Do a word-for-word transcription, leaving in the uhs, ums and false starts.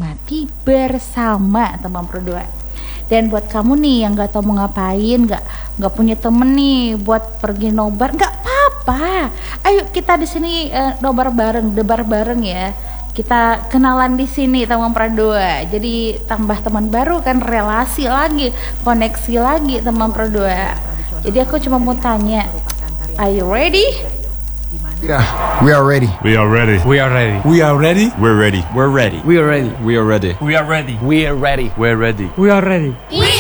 menikmati bersama teman berdua. Dan buat kamu nih yang nggak tahu mau ngapain, nggak nggak punya temen nih buat pergi nobar, nggak apa-apa. Ayo kita di sini uh, nobar bareng, debar bareng ya. Kita kenalan di sini teman berdua. Jadi tambah teman baru kan, relasi lagi, koneksi lagi teman berdua. Jadi aku cuma mau tanya, are you ready? Yeah, we are ready. We are ready. We are ready. We are ready. We're ready. We're ready. We are ready. We are ready. We are ready. We are ready. We're ready. We are ready. We